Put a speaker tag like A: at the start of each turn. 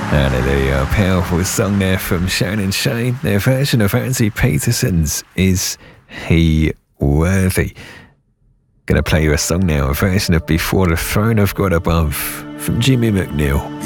A: Hallelujah. Powerful song there from Sharon and Shane. Their version of Anthony Peterson's Is He Worthy? Gonna play you a song now, a version of Before the Throne of God Above from Jimmy McNeil.